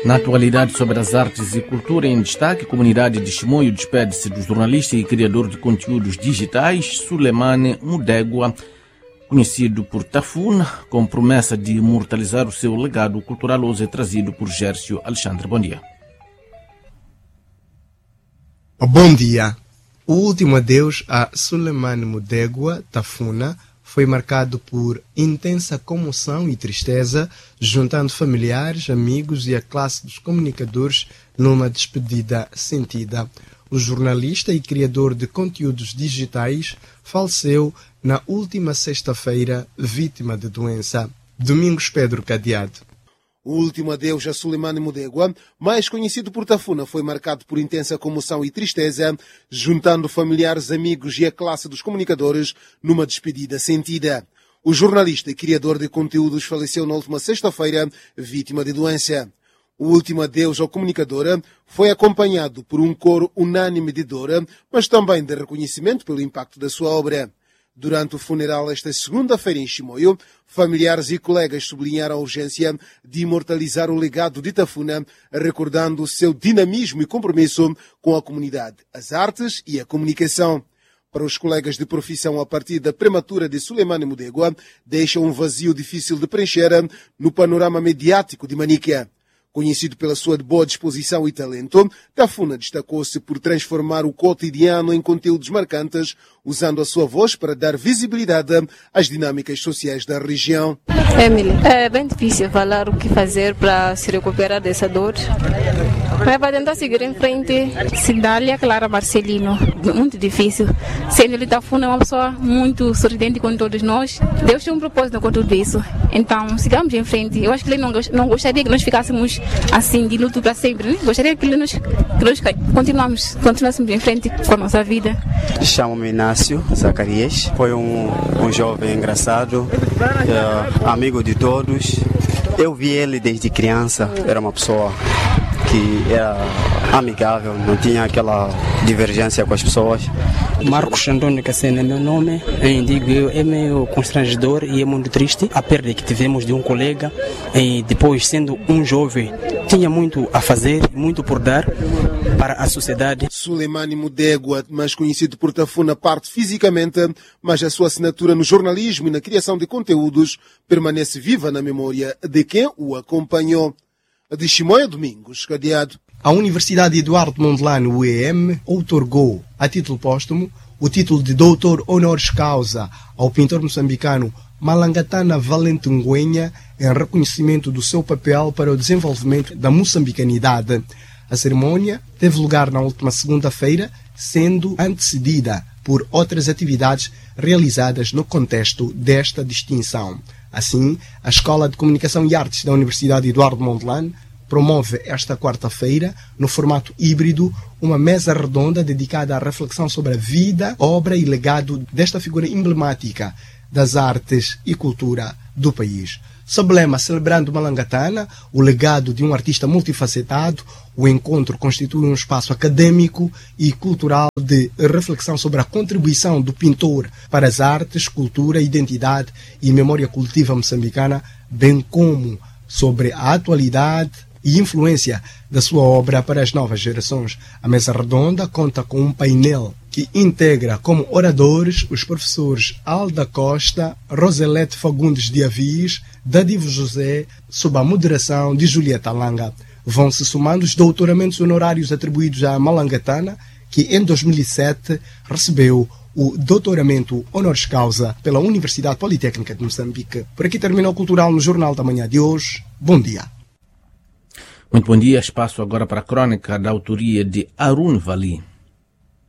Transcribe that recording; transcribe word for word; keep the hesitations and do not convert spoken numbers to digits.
Na atualidade sobre as artes e cultura em destaque, a comunidade de Chimoio despede-se do jornalista e criador de conteúdos digitais Sulemane Mudegwa, conhecido por Tafuna, com promessa de imortalizar o seu legado cultural. Hoje é trazido por Gércio Alexandre. Bom dia. Bom dia. O último adeus a Sulemane Mudegwa Tafuna foi marcado por intensa comoção e tristeza, juntando familiares, amigos e a classe dos comunicadores numa despedida sentida. O jornalista e criador de conteúdos digitais faleceu na última sexta-feira, vítima de doença. Domingos Pedro Cadeado. O último adeus a Sulemane Mudegwa, mais conhecido por Tafuna, foi marcado por intensa comoção e tristeza, juntando familiares, amigos e a classe dos comunicadores numa despedida sentida. O jornalista e criador de conteúdos faleceu na última sexta-feira, vítima de doença. O último adeus ao comunicador foi acompanhado por um coro unânime de dor, mas também de reconhecimento pelo impacto da sua obra. Durante o funeral esta segunda-feira em Chimoio, familiares e colegas sublinharam a urgência de imortalizar o legado de Tafuna, recordando o seu dinamismo e compromisso com a comunidade, as artes e a comunicação. Para os colegas de profissão, a partida prematura de Sulemane Mudegwa deixa um vazio difícil de preencher no panorama mediático de Manica. Conhecido pela sua boa disposição e talento, Tafuna destacou-se por transformar o cotidiano em conteúdos marcantes, usando a sua voz para dar visibilidade às dinâmicas sociais da região. Emily, é bem difícil falar o que fazer para se recuperar dessa dor. Mas vai tentar seguir em frente. Cidália Clara Marcelino, muito difícil. Sendo ele Tafuna é uma pessoa muito sorridente com todos nós. Deus tem um propósito com tudo isso. Então, sigamos em frente. Eu acho que ele não, não gostaria que nós ficássemos assim, de luto para sempre. Né? Gostaria que, ele nos, que nós continuamos, continuássemos em frente com a nossa vida. Chamo-me Inácio Zacarias. Foi um, um jovem engraçado, é, amigo de todos. Eu vi ele desde criança. Era uma pessoa que era amigável, não tinha aquela divergência com as pessoas. Marcos Antônio Cassena é meu nome. Eu digo, é meio constrangedor e é muito triste a perda que tivemos de um colega. E depois, sendo um jovem, tinha muito a fazer, muito por dar para a sociedade. Sulemane Mudegwa, mais conhecido por Tafuna, parte fisicamente, mas a sua assinatura no jornalismo e na criação de conteúdos permanece viva na memória de quem o acompanhou. De Chimoio, Domingos Cadeado. A Universidade Eduardo Mondlane, U E M, outorgou, a título póstumo, o título de doutor honoris causa ao pintor moçambicano Malangatana Valente Ngüenya em reconhecimento do seu papel para o desenvolvimento da moçambicanidade. A cerimônia teve lugar na última segunda-feira, sendo antecedida por outras atividades realizadas no contexto desta distinção. Assim, a Escola de Comunicação e Artes da Universidade Eduardo Mondlane promove esta quarta-feira, no formato híbrido, uma mesa redonda dedicada à reflexão sobre a vida, obra e legado desta figura emblemática das artes e cultura do país. Sob o lema Celebrando Malangatana, o legado de um artista multifacetado, o encontro constitui um espaço acadêmico e cultural de reflexão sobre a contribuição do pintor para as artes, cultura, identidade e memória coletiva moçambicana, bem como sobre a atualidade e influência da sua obra para as novas gerações. A mesa redonda conta com um painel que integra como oradores os professores Alda Costa, Roselete Fagundes de Avis, Dadivo José, sob a moderação de Julieta Langa. Vão se somando os doutoramentos honorários atribuídos à Malangatana, que em dois mil e sete recebeu o doutoramento honoris causa pela Universidade Politécnica de Moçambique. Por aqui termina o Cultural no Jornal da Manhã de hoje. Bom dia. Muito bom dia. Espaço agora para a crônica da autoria de Arun Vali.